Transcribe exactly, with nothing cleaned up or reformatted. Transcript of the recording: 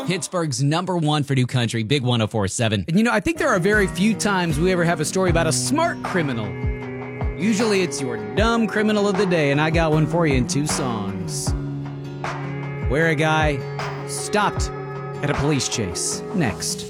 Pittsburgh's number one for new country, Big one oh four point seven. And you know, I think there are very few times we ever have a story about a smart criminal. Usually it's your dumb criminal of the day, and I got one for you in two songs. Where a guy stopped at a police chase. Next.